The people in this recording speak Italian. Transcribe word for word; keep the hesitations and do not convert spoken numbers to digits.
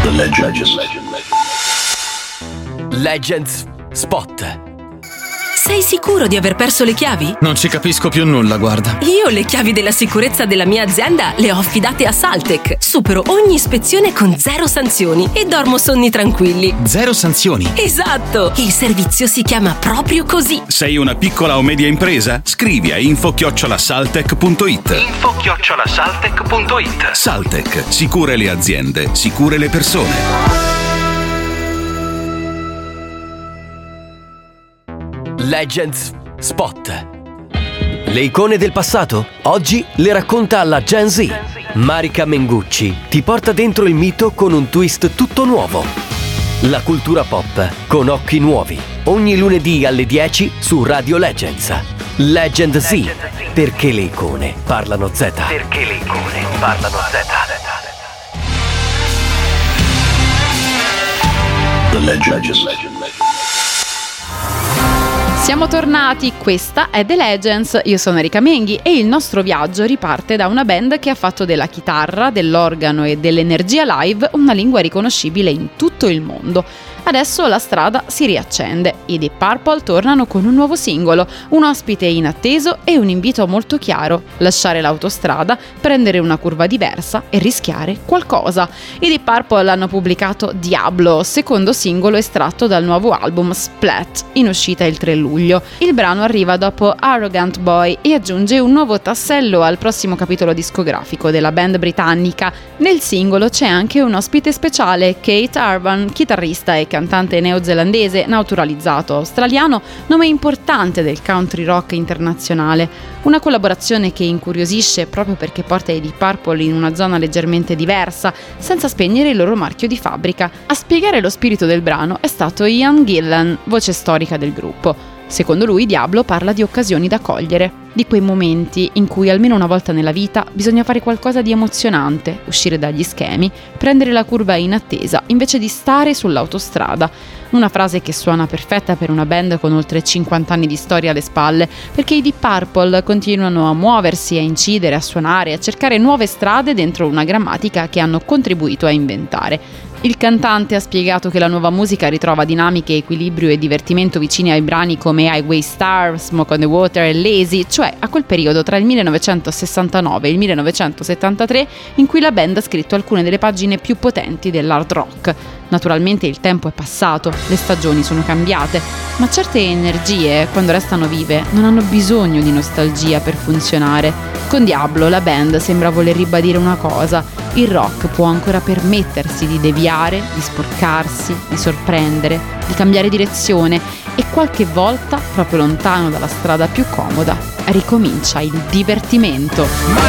Legends. Legends Spot. Sei sicuro di aver perso le chiavi? Non ci capisco più nulla, guarda. Io le chiavi della sicurezza della mia azienda le ho affidate a Saltec. Supero ogni ispezione con zero sanzioni e dormo sonni tranquilli. Zero sanzioni? Esatto! Il servizio si chiama proprio così. Sei una piccola o media impresa? Scrivi a info chiocciola saltec punto it. info chiocciola saltec punto it. Saltec, sicure le aziende, sicure le persone. Legends Spot. Le icone del passato? Oggi le racconta la Gen Z. Marika Mengucci ti porta dentro il mito con un twist tutto nuovo. La cultura pop con occhi nuovi. Ogni lunedì alle dieci su Radio Legends. Legend Z. Perché le icone parlano Z. Perché le icone parlano Z. The Legends. Siamo tornati, questa è The Legends, io sono Erika Menghi e il nostro viaggio riparte da una band che ha fatto della chitarra, dell'organo e dell'energia live una lingua riconoscibile in tutto il mondo. Adesso la strada si riaccende, i Deep Purple tornano con un nuovo singolo, un ospite inatteso e un invito molto chiaro: lasciare l'autostrada, prendere una curva diversa e rischiare qualcosa. I Deep Purple hanno pubblicato Diablo, secondo singolo estratto dal nuovo album Splat, in uscita il tre luglio. Il brano arriva dopo Arrogant Boy e aggiunge un nuovo tassello al prossimo capitolo discografico della band britannica. Nel singolo c'è anche un ospite speciale, Kate Urban, chitarrista e cantante neozelandese naturalizzato australiano, nome importante del country rock internazionale. Una collaborazione che incuriosisce proprio perché porta i Deep Purple in una zona leggermente diversa, senza spegnere il loro marchio di fabbrica. A spiegare lo spirito del brano è stato Ian Gillan, voce storica del gruppo. Secondo lui, Diablo parla di occasioni da cogliere, di quei momenti in cui almeno una volta nella vita bisogna fare qualcosa di emozionante, uscire dagli schemi, prendere la curva in attesa invece di stare sull'autostrada. Una frase che suona perfetta per una band con oltre cinquanta anni di storia alle spalle, perché i Deep Purple continuano a muoversi, a incidere, a suonare, a cercare nuove strade dentro una grammatica che hanno contribuito a inventare. Il cantante ha spiegato che la nuova musica ritrova dinamiche, equilibrio e divertimento vicini ai brani come Highway Star, Smoke on the Water e Lazy, cioè a quel periodo tra il millenovecentosessantanove e il millenovecentosettantatré in cui la band ha scritto alcune delle pagine più potenti dell'hard rock. Naturalmente il tempo è passato, le stagioni sono cambiate, ma certe energie, quando restano vive, non hanno bisogno di nostalgia per funzionare. Con Diablo la band sembra voler ribadire una cosa: il rock può ancora permettersi di deviare, di sporcarsi, di sorprendere, di cambiare direzione e qualche volta, proprio lontano dalla strada più comoda, ricomincia il divertimento.